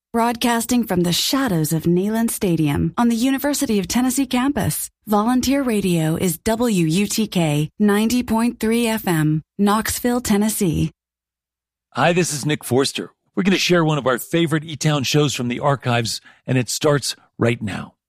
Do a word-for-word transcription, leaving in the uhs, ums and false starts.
Broadcasting from the shadows of Neyland Stadium on the University of Tennessee campus, Volunteer Radio is W U T K ninety point three F M, Knoxville, Tennessee. Hi, this is Nick Forster. We're going to share one of our favorite E-Town shows from the archives, and it starts right now.